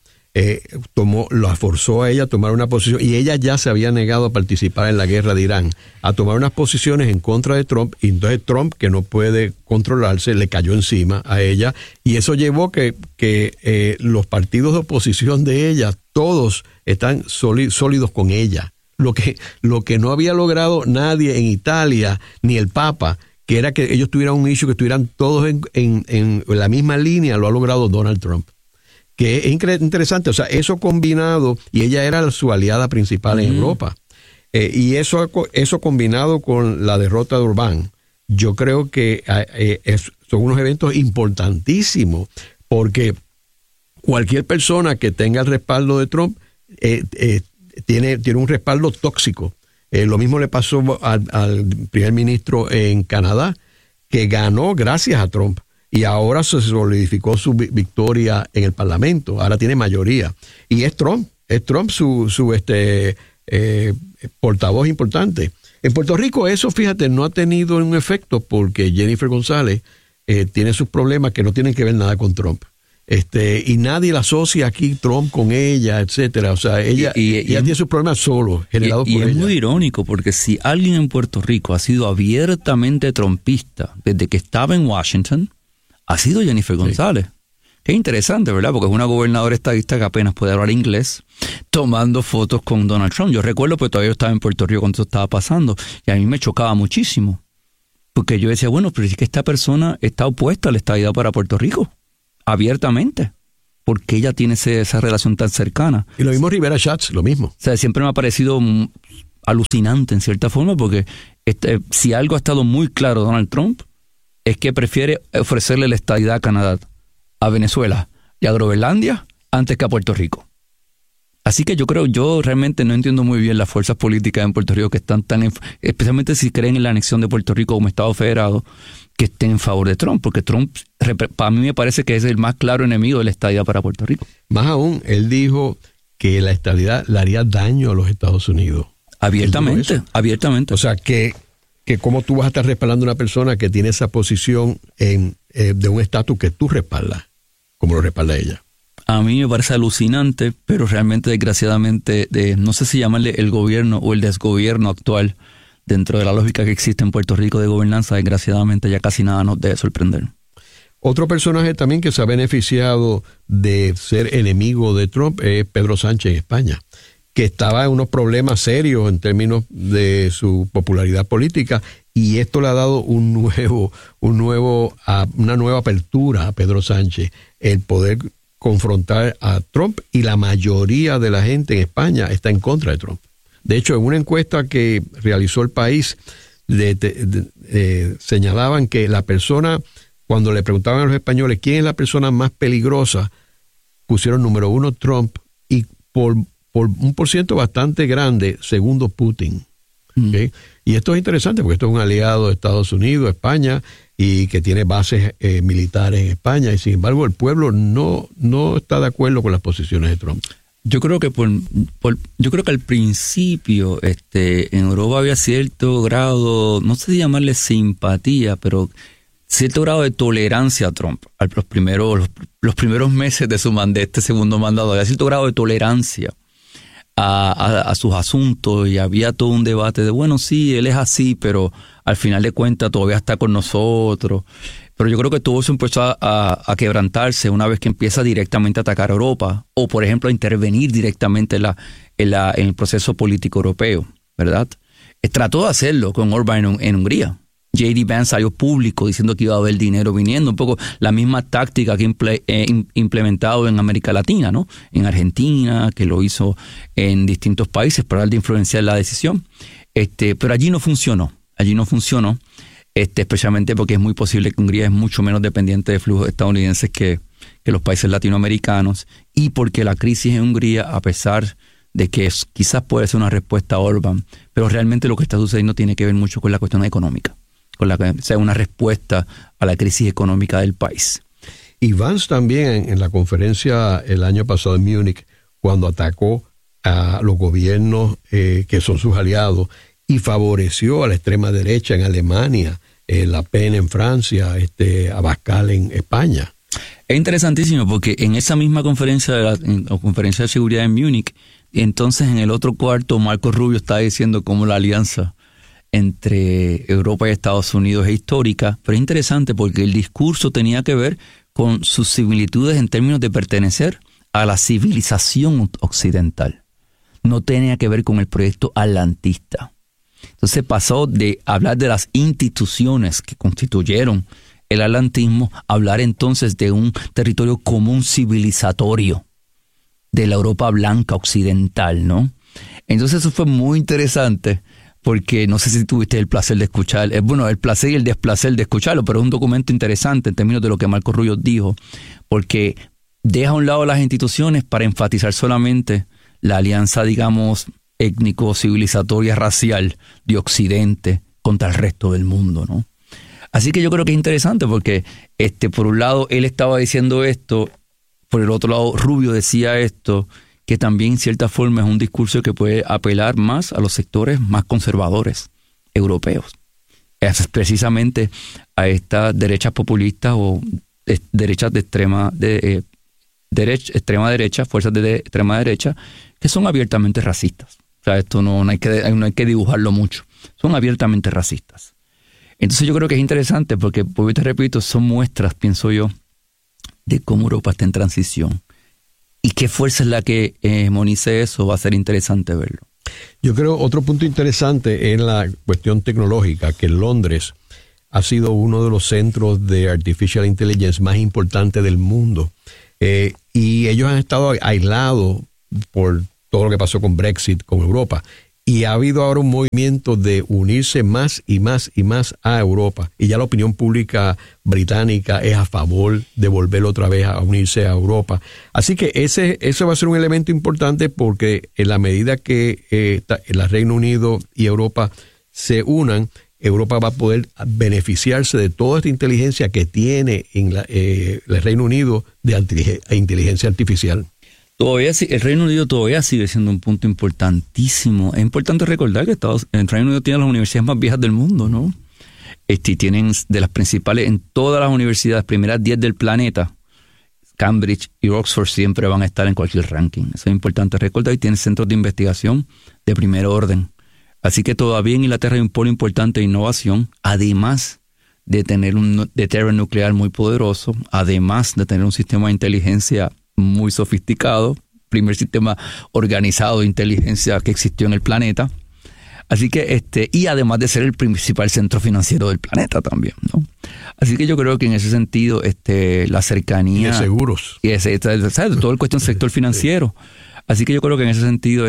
la forzó a ella a tomar una posición, y ella ya se había negado a participar en la guerra de Irán, a tomar unas posiciones en contra de Trump, y entonces Trump, que no puede controlarse, le cayó encima a ella, y eso llevó que los partidos de oposición de ella, todos están sólidos con ella. Lo que no había logrado nadie en Italia, ni el Papa, que era que ellos tuvieran un issue, que estuvieran todos en la misma línea, lo ha logrado Donald Trump. Que es interesante, o sea, eso combinado, y ella era su aliada principal en Europa, y eso combinado con la derrota de Orbán, yo creo que son unos eventos importantísimos, porque cualquier persona que tenga el respaldo de Trump tiene un respaldo tóxico. Lo mismo le pasó al primer ministro en Canadá, que ganó gracias a Trump. Y ahora se solidificó su victoria en el Parlamento. Ahora tiene mayoría. Y es Trump su portavoz importante. En Puerto Rico eso, fíjate, no ha tenido un efecto, porque Jennifer González tiene sus problemas que no tienen que ver nada con Trump. Y nadie la asocia aquí Trump con ella, etcétera. O sea, ella tiene sus problemas solo, generados por ella. Y es muy irónico, porque si alguien en Puerto Rico ha sido abiertamente trumpista desde que estaba en Washington, ha sido Jennifer González. Que es interesante, ¿verdad? Porque es una gobernadora estadista que apenas puede hablar inglés, tomando fotos con Donald Trump. Yo recuerdo, pues todavía yo estaba en Puerto Rico cuando eso estaba pasando, y a mí me chocaba muchísimo. Porque yo decía, bueno, pero es que esta persona está opuesta a la estadidad para Puerto Rico, abiertamente. Porque ella tiene esa relación tan cercana. Y lo mismo Rivera Schatz, lo mismo. O sea, siempre me ha parecido alucinante en cierta forma, porque si algo ha estado muy claro Donald Trump, es que prefiere ofrecerle la estadidad a Canadá, a Venezuela y a Groenlandia antes que a Puerto Rico. Así que yo realmente no entiendo muy bien las fuerzas políticas en Puerto Rico que están especialmente si creen en la anexión de Puerto Rico como Estado federado, que estén en favor de Trump, porque Trump, para mí me parece que es el más claro enemigo de la estadidad para Puerto Rico. Más aún, él dijo que la estadidad le haría daño a los Estados Unidos. Abiertamente. O sea, que cómo tú vas a estar respaldando a una persona que tiene esa posición de un estatus que tú respaldas, como lo respalda ella. A mí me parece alucinante, pero realmente, desgraciadamente, no sé si llamarle el gobierno o el desgobierno actual, dentro de la lógica que existe en Puerto Rico de gobernanza, desgraciadamente ya casi nada nos debe sorprender. Otro personaje también que se ha beneficiado de ser enemigo de Trump es Pedro Sánchez en España, que estaba en unos problemas serios en términos de su popularidad política, y esto le ha dado una nueva apertura a Pedro Sánchez, el poder confrontar a Trump, y la mayoría de la gente en España está en contra de Trump. De hecho, en una encuesta que realizó El País, señalaban que la persona, cuando le preguntaban a los españoles quién es la persona más peligrosa, pusieron número 1 Trump, y por un % bastante grande, segundo Putin. ¿Okay? Y esto es interesante porque esto es un aliado de Estados Unidos, España, y que tiene bases militares en España, y sin embargo el pueblo no está de acuerdo con las posiciones de Trump. Yo creo que yo creo que al principio en Europa había cierto grado, no sé si llamarle simpatía, pero cierto grado de tolerancia a Trump. Los primeros meses de este segundo mandato, había cierto grado de tolerancia a sus asuntos, y había todo un debate de, bueno, sí, él es así, pero al final de cuentas todavía está con nosotros. Pero yo creo que todo eso empezó a quebrantarse una vez que empieza directamente a atacar a Europa, o por ejemplo a intervenir directamente en el proceso político europeo, ¿verdad? Trató de hacerlo con Orbán en Hungría. J.D. Vance salió público diciendo que iba a haber dinero viniendo, un poco la misma táctica que implementado en América Latina, ¿no? En Argentina, que lo hizo en distintos países para dar de influenciar la decisión. Pero allí no funcionó. Especialmente porque es muy posible que Hungría es mucho menos dependiente de flujos estadounidenses que los países latinoamericanos, y porque la crisis en Hungría, a pesar de que quizás puede ser una respuesta a Orbán, pero realmente lo que está sucediendo tiene que ver mucho con la cuestión económica, una respuesta a la crisis económica del país. Y Vance también en la conferencia el año pasado en Múnich, cuando atacó a los gobiernos que son sus aliados, y favoreció a la extrema derecha en Alemania, Le Pen en Francia, Abascal en España. Es interesantísimo porque en esa misma conferencia, en la conferencia de seguridad en Múnich, entonces en el otro cuarto Marco Rubio está diciendo cómo la alianza entre Europa y Estados Unidos es histórica, pero es interesante porque el discurso tenía que ver con sus similitudes en términos de pertenecer a la civilización occidental. No tenía que ver con el proyecto atlantista. Entonces pasó de hablar de las instituciones que constituyeron el atlantismo a hablar entonces de un territorio común civilizatorio de la Europa blanca occidental, ¿no? Entonces eso fue muy interesante porque no sé si tuviste el placer de escuchar, el placer y el desplacer de escucharlo, pero es un documento interesante en términos de lo que Marco Rubio dijo, porque deja a un lado las instituciones para enfatizar solamente la alianza, digamos, étnico, civilizatoria, racial de Occidente contra el resto del mundo, ¿no? Así que yo creo que es interesante porque por un lado él estaba diciendo esto, por el otro lado Rubio decía esto, que también en cierta forma es un discurso que puede apelar más a los sectores más conservadores europeos. Es precisamente a estas derechas populistas o derechas de extrema derecha, fuerzas de extrema derecha, que son abiertamente racistas. O sea, esto no hay que dibujarlo mucho. Son abiertamente racistas. Entonces yo creo que es interesante porque, pues te repito, son muestras, pienso yo, de cómo Europa está en transición. ¿Y qué fuerza es la que hegemonice eso? Va a ser interesante verlo. Yo creo otro punto interesante es la cuestión tecnológica, que Londres ha sido uno de los centros de Artificial Intelligence más importantes del mundo. Y ellos han estado aislados por todo lo que pasó con Brexit, con Europa. Y ha habido ahora un movimiento de unirse más y más y más a Europa. Y ya la opinión pública británica es a favor de volver otra vez a unirse a Europa. Así que eso va a ser un elemento importante, porque en la medida que el Reino Unido y Europa se unan, Europa va a poder beneficiarse de toda esta inteligencia que tiene en el Reino Unido de inteligencia artificial. Todavía el Reino Unido todavía sigue siendo un punto importantísimo. Es importante recordar que el Reino Unido tiene las universidades más viejas del mundo, ¿no? Tienen de las principales, en todas las universidades, primeras 10 del planeta, Cambridge y Oxford siempre van a estar en cualquier ranking. Eso es importante recordar. Y tienen centros de investigación de primer orden. Así que todavía en Inglaterra hay un polo importante de innovación, además de tener un deterrent nuclear muy poderoso, además de tener un sistema de inteligencia muy sofisticado, primer sistema organizado de inteligencia que existió en el planeta. Así que y además de ser el principal centro financiero del planeta también, ¿no? Así que yo creo que en ese sentido la cercanía y de seguros y todo el cuestión del sector financiero. Así que yo creo que en ese sentido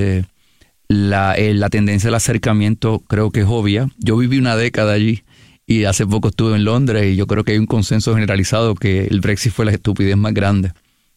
la tendencia del acercamiento creo que es obvia. Yo viví una década allí y hace poco estuve en Londres, y yo creo que hay un consenso generalizado que el Brexit fue la estupidez más grande,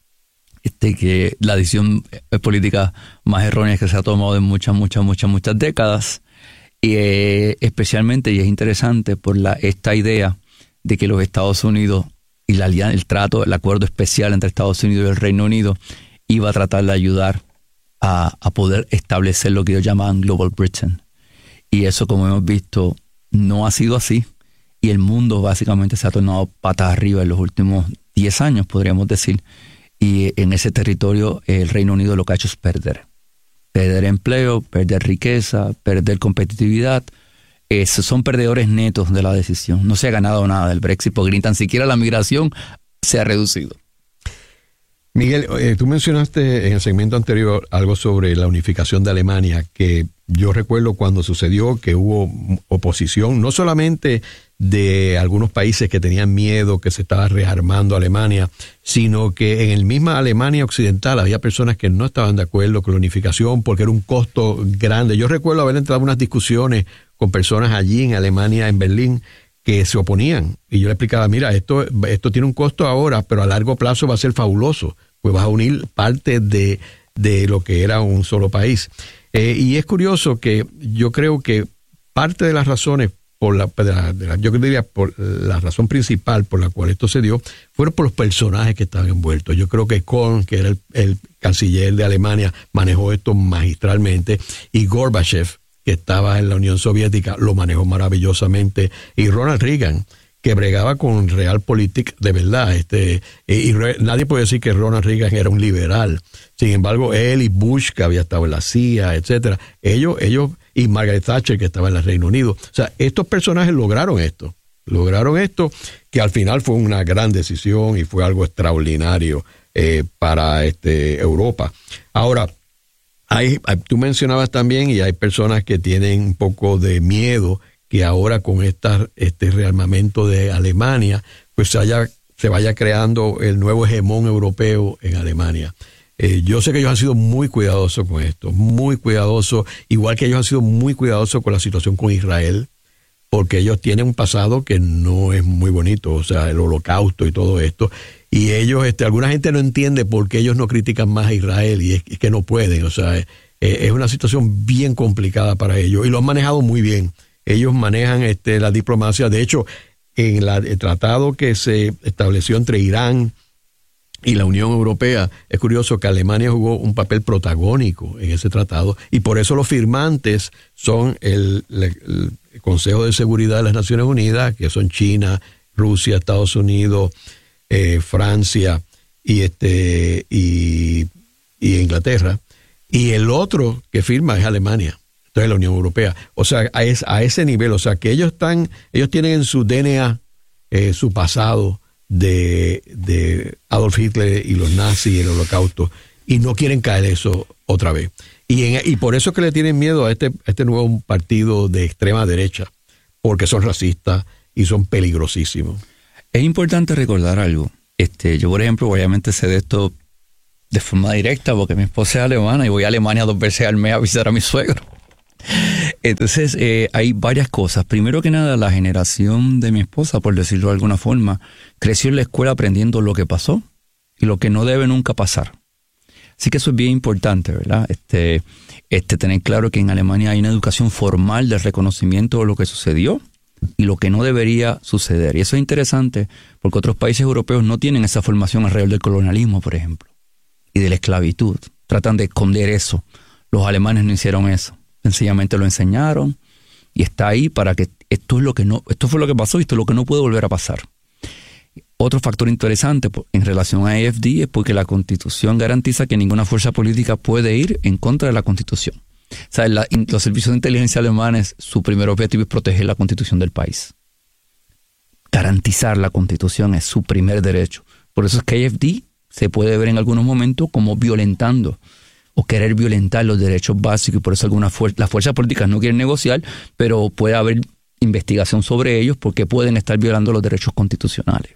que la decisión política más errónea que se ha tomado en muchas décadas, y especialmente, y es interesante por esta idea de que los Estados Unidos y el acuerdo especial entre Estados Unidos y el Reino Unido iba a tratar de ayudar a poder establecer lo que ellos llamaban Global Britain. Y eso, como hemos visto, no ha sido así, y el mundo básicamente se ha tornado patas arriba en los últimos 10 años, podríamos decir. Y en ese territorio el Reino Unido lo que ha hecho es perder empleo, perder riqueza, perder competitividad. Son perdedores netos de la decisión. No se ha ganado nada del Brexit, porque ni tan siquiera la migración se ha reducido. Miguel, tú mencionaste en el segmento anterior algo sobre la unificación de Alemania, que yo recuerdo cuando sucedió que hubo oposición, no solamente de algunos países que tenían miedo que se estaba rearmando Alemania, sino que en el misma Alemania occidental había personas que no estaban de acuerdo con la unificación porque era un costo grande. Yo recuerdo haber entrado en unas discusiones con personas allí en Alemania, en Berlín, que se oponían. Y yo le explicaba, mira, esto tiene un costo ahora, pero a largo plazo va a ser fabuloso, pues vas a unir parte de lo que era un solo país. Y es curioso que yo creo que parte de las razones, yo diría por la razón principal por la cual esto se dio, fueron por los personajes que estaban envueltos. Yo creo que Kohl, que era el canciller de Alemania, manejó esto magistralmente, y Gorbachev, que estaba en la Unión Soviética, lo manejó maravillosamente, y Ronald Reagan, que bregaba con Realpolitik de verdad. Y nadie puede decir que Ronald Reagan era un liberal. Sin embargo, él y Bush, que había estado en la CIA, etcétera, ellos y Margaret Thatcher, que estaba en el Reino Unido. O sea, estos personajes lograron esto, que al final fue una gran decisión y fue algo extraordinario para Europa. Ahora, tú mencionabas también, y hay personas que tienen un poco de miedo que ahora con este rearmamento de Alemania, pues se vaya creando el nuevo hegemón europeo en Alemania. Yo sé que ellos han sido muy cuidadosos con esto, muy cuidadosos, igual que ellos han sido muy cuidadosos con la situación con Israel, porque ellos tienen un pasado que no es muy bonito, o sea, el Holocausto y todo esto. Y ellos, alguna gente no entiende por qué ellos no critican más a Israel, y es que no pueden, o sea, es una situación bien complicada para ellos, y lo han manejado muy bien. Ellos manejan la diplomacia. De hecho, en el tratado que se estableció entre Irán y la Unión Europea, es curioso que Alemania jugó un papel protagónico en ese tratado, y por eso los firmantes son el Consejo de Seguridad de las Naciones Unidas, que son China, Rusia, Estados Unidos, Francia y Inglaterra, y el otro que firma es Alemania. Entonces la Unión Europea. O sea, a ese nivel, o sea, que ellos tienen en su DNA su pasado de Adolf Hitler y los nazis y el holocausto, y no quieren caer eso otra vez. Y por eso es que le tienen miedo a este nuevo partido de extrema derecha, porque son racistas y son peligrosísimos. Es importante recordar algo. Yo, por ejemplo, obviamente sé de esto de forma directa porque mi esposa es alemana y voy a Alemania 2 veces al mes a visitar a mi suegro. Entonces, hay varias cosas. Primero que nada, la generación de mi esposa, por decirlo de alguna forma, creció en la escuela aprendiendo lo que pasó y lo que no debe nunca pasar. Así que eso es bien importante, ¿verdad? Tener claro que en Alemania hay una educación formal del reconocimiento de lo que sucedió y lo que no debería suceder. Y eso es interesante porque otros países europeos no tienen esa formación alrededor del colonialismo, por ejemplo, y de la esclavitud. Tratan de esconder eso. Los alemanes no hicieron eso. Sencillamente lo enseñaron y está ahí para que esto fue lo que pasó y esto es lo que no puede volver a pasar. Otro factor interesante en relación a AfD es porque la Constitución garantiza que ninguna fuerza política puede ir en contra de la Constitución. O sea, los servicios de inteligencia alemanes, su primer objetivo es proteger la Constitución del país. Garantizar la Constitución es su primer derecho. Por eso es que AfD se puede ver en algunos momentos como violentando o querer violentar los derechos básicos, y por eso las fuerzas políticas no quieren negociar, pero puede haber investigación sobre ellos porque pueden estar violando los derechos constitucionales.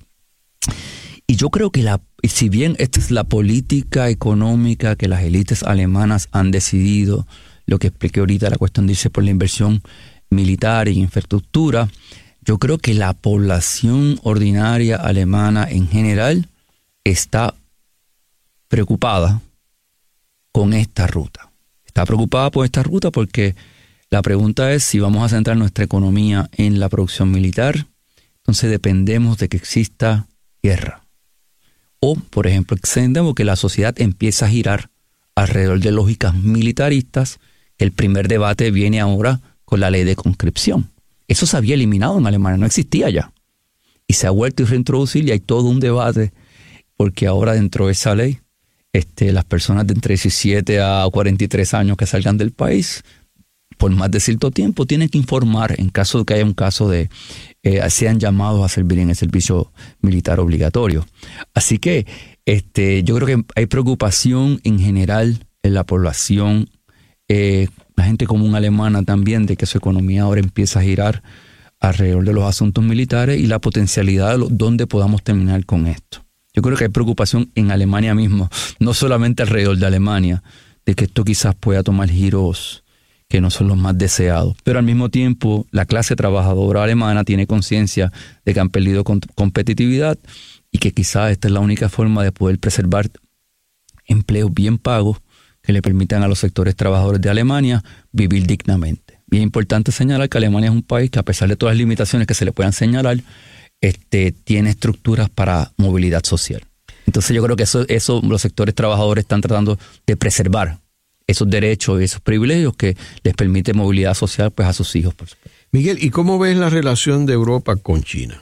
Y yo creo que si bien esta es la política económica que las élites alemanas han decidido, lo que expliqué ahorita, la cuestión de irse por la inversión militar y infraestructura, yo creo que la población ordinaria alemana en general está preocupada con esta ruta. Está preocupada por esta ruta porque la pregunta es si vamos a centrar nuestra economía en la producción militar, entonces dependemos de que exista guerra. O, por ejemplo, extendemos que la sociedad empieza a girar alrededor de lógicas militaristas. El primer debate viene ahora con la ley de conscripción. Eso se había eliminado en Alemania, no existía ya. Y se ha vuelto a reintroducir y hay todo un debate porque ahora dentro de esa ley las personas de entre 17 a 43 años que salgan del país por más de cierto tiempo tienen que informar en caso de que haya un caso de sean llamados a servir en el servicio militar obligatorio. Así que yo creo que hay preocupación en general en la población, la gente común alemana también, de que su economía ahora empieza a girar alrededor de los asuntos militares y la potencialidad de dónde podamos terminar con esto. Yo creo que hay preocupación en Alemania mismo, no solamente alrededor de Alemania, de que esto quizás pueda tomar giros que no son los más deseados. Pero al mismo tiempo, la clase trabajadora alemana tiene conciencia de que han perdido competitividad y que quizás esta es la única forma de poder preservar empleos bien pagos que le permitan a los sectores trabajadores de Alemania vivir dignamente. Y es importante señalar que Alemania es un país que, a pesar de todas las limitaciones que se le puedan señalar, tiene estructuras para movilidad social. Entonces yo creo que eso los sectores trabajadores están tratando de preservar esos derechos y esos privilegios que les permite movilidad social pues a sus hijos, por supuesto. Miguel, ¿y cómo ves la relación de Europa con China?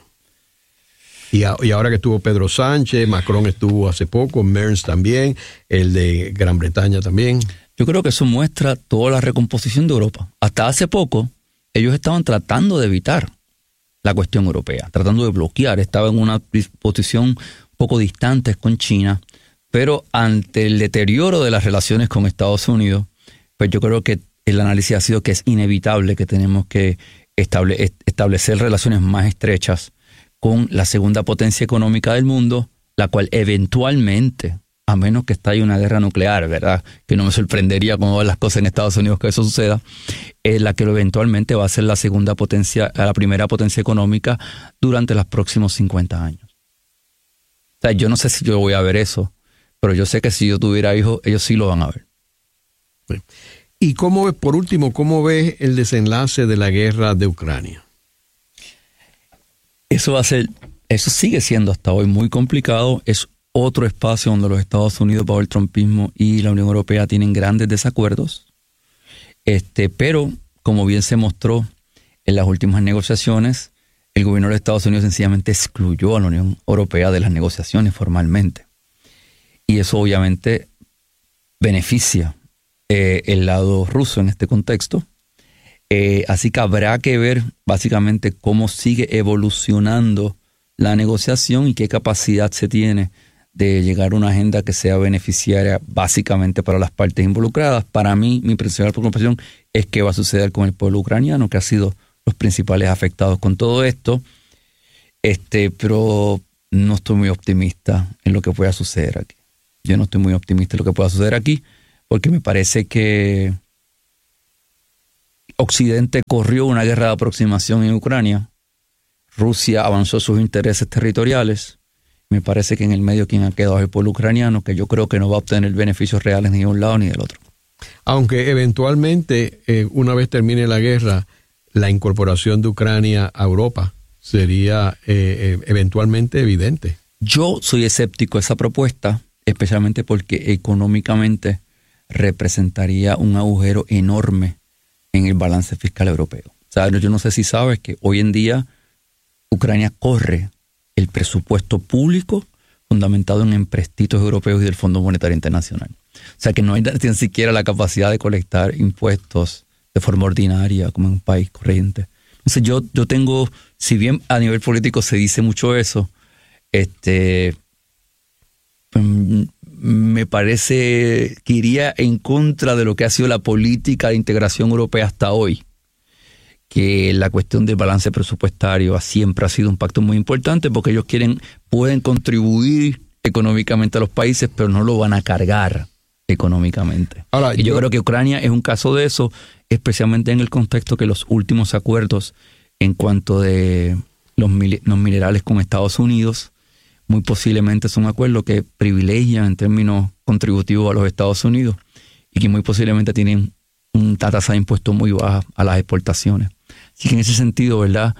Y ahora que estuvo Pedro Sánchez, Macron estuvo hace poco, Merz también, el de Gran Bretaña también. Yo creo que eso muestra toda la recomposición de Europa. Hasta hace poco ellos estaban tratando de evitar la cuestión europea, tratando de bloquear, estaba en una posición un poco distante con China, pero ante el deterioro de las relaciones con Estados Unidos, pues yo creo que el análisis ha sido que es inevitable que tenemos que establecer relaciones más estrechas con la segunda potencia económica del mundo, la cual eventualmente, a menos que estalle una guerra nuclear, ¿verdad? Que no me sorprendería cómo van las cosas en Estados Unidos que eso suceda, es la que eventualmente va a ser la segunda potencia, la primera potencia económica durante los próximos 50 años. O sea, yo no sé si yo voy a ver eso, pero yo sé que si yo tuviera hijos, ellos sí lo van a ver. ¿Y cómo ves, por último, cómo ves el desenlace de la guerra de Ucrania? Eso sigue siendo hasta hoy muy complicado. Es otro espacio donde los Estados Unidos, bajo el trumpismo, y la Unión Europea tienen grandes desacuerdos. Pero, como bien se mostró en las últimas negociaciones, el gobierno de Estados Unidos sencillamente excluyó a la Unión Europea de las negociaciones formalmente. Y eso obviamente beneficia el lado ruso en este contexto. Así que habrá que ver básicamente cómo sigue evolucionando la negociación y qué capacidad se tiene de llegar a una agenda que sea beneficiaria básicamente para las partes involucradas. Para mí, mi principal preocupación es qué va a suceder con el pueblo ucraniano, que ha sido los principales afectados con todo esto. Pero no estoy muy optimista en lo que pueda suceder aquí. Yo no estoy muy optimista en lo que pueda suceder aquí, porque me parece que Occidente corrió una guerra de aproximación en Ucrania. Rusia avanzó sus intereses territoriales. Me parece que en el medio quien ha quedado es el pueblo ucraniano, que yo creo que no va a obtener beneficios reales ni de un lado ni del otro. Aunque eventualmente, una vez termine la guerra, la incorporación de Ucrania a Europa sería eventualmente evidente. Yo soy escéptico a esa propuesta, especialmente porque económicamente representaría un agujero enorme en el balance fiscal europeo. O sea, yo no sé si sabes que hoy en día Ucrania corre el presupuesto público fundamentado en empréstitos europeos y del Fondo Monetario Internacional. O sea, que no hay ni siquiera la capacidad de colectar impuestos de forma ordinaria como en un país corriente. Entonces yo tengo, si bien a nivel político se dice mucho eso, pues me parece que iría en contra de lo que ha sido la política de integración europea hasta hoy, que la cuestión del balance presupuestario siempre ha sido un pacto muy importante porque ellos pueden contribuir económicamente a los países, pero no lo van a cargar económicamente. Ahora, y yo creo que Ucrania es un caso de eso, especialmente en el contexto que los últimos acuerdos en cuanto de los minerales con Estados Unidos muy posiblemente son acuerdos que privilegian en términos contributivos a los Estados Unidos y que muy posiblemente tienen una tasa de impuestos muy baja a las exportaciones. Así que en ese sentido, ¿verdad?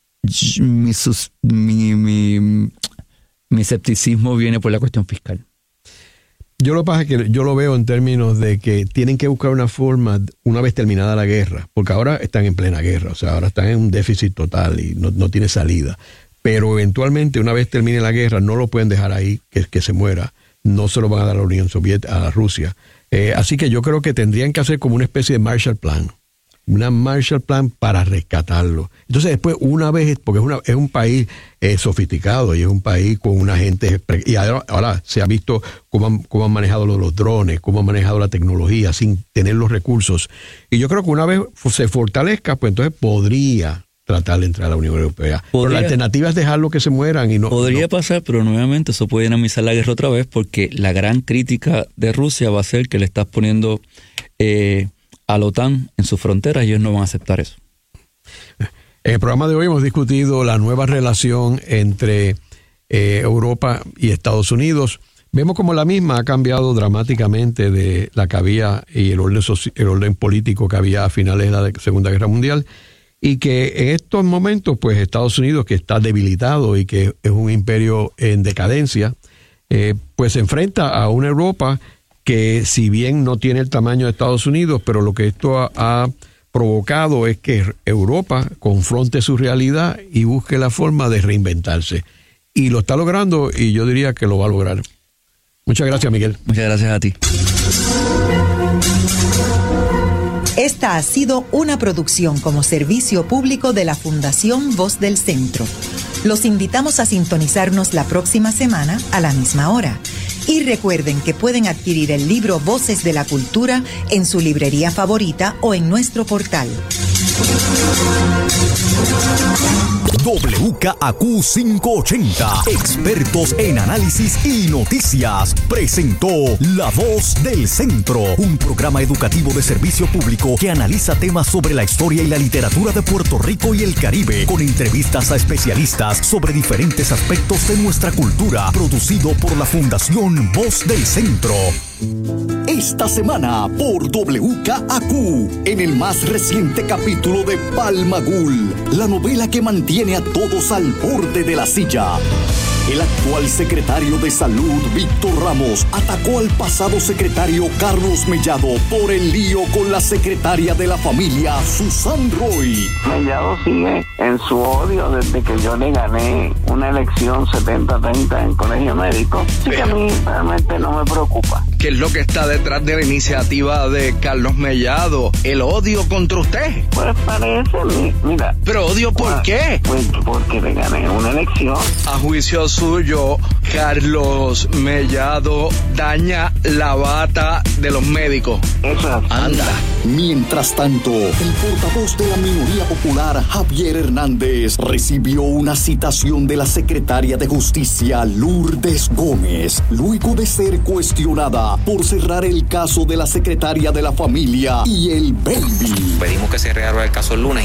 Mi escepticismo viene por la cuestión fiscal. Yo lo que pasa es que yo lo veo en términos de que tienen que buscar una forma una vez terminada la guerra, porque ahora están en plena guerra, o sea, ahora están en un déficit total y no tiene salida. Pero eventualmente, una vez termine la guerra, no lo pueden dejar ahí, que se muera. No se lo van a dar a la Unión Soviética, a Rusia. Así que yo creo que tendrían que hacer como una especie de Marshall Plan. Una Marshall Plan para rescatarlo. Entonces después, una vez, porque es un país sofisticado y es un país con una gente... Y ahora se ha visto cómo han manejado los drones, cómo han manejado la tecnología sin tener los recursos. Y yo creo que una vez se fortalezca, pues entonces podría tratar de entrar a la Unión Europea. Pero la alternativa es dejarlo que se mueran y no... Podría pasar, pero nuevamente eso puede dinamizar la guerra otra vez, porque la gran crítica de Rusia va a ser que le estás poniendo a la OTAN en sus fronteras y ellos no van a aceptar eso. En el programa de hoy hemos discutido la nueva relación entre Europa y Estados Unidos. Vemos como la misma ha cambiado dramáticamente de la que había y el orden político que había a finales de la Segunda Guerra Mundial. Y que en estos momentos, pues Estados Unidos, que está debilitado y que es un imperio en decadencia, pues se enfrenta a una Europa que, si bien no tiene el tamaño de Estados Unidos, pero lo que esto ha provocado es que Europa confronte su realidad y busque la forma de reinventarse. Y lo está logrando, y yo diría que lo va a lograr. Muchas gracias, Miguel. Muchas gracias a ti. Esta ha sido una producción como servicio público de la Fundación Voz del Centro. Los invitamos a sintonizarnos la próxima semana a la misma hora. Y recuerden que pueden adquirir el libro Voces de la Cultura en su librería favorita o en nuestro portal. WKAQ 580, expertos en análisis y noticias, presentó La Voz del Centro, un programa educativo de servicio público que analiza temas sobre la historia y la literatura de Puerto Rico y el Caribe, con entrevistas a especialistas sobre diferentes aspectos de nuestra cultura, producido por la Fundación Voz del Centro. Esta semana por WKAQ, en el más reciente capítulo de Palma Ghoul, la novela que mantiene a todos al borde de la silla. El actual secretario de Salud, Víctor Ramos, atacó al pasado secretario Carlos Mellado por el lío con la secretaria de la familia, Susan Roy. Mellado sigue en su odio desde que yo le gané una elección 70-30 en Colegio Médico. Así que a mí realmente no me preocupa. ¿Qué es lo que está detrás de la iniciativa de Carlos Mellado? ¿El odio contra usted? Pues parece, mira. ¿Pero odio por qué? Pues porque le gané una elección. A juicio suyo, Carlos Mellado daña la bata de los médicos. Eso es. Anda. Mientras tanto, el portavoz de la minoría popular, Javier Hernández, recibió una citación de la secretaria de Justicia, Lourdes Gómez, luego de ser cuestionada por cerrar el caso de la secretaria de la familia y el baby. Pedimos que se reabra el caso el lunes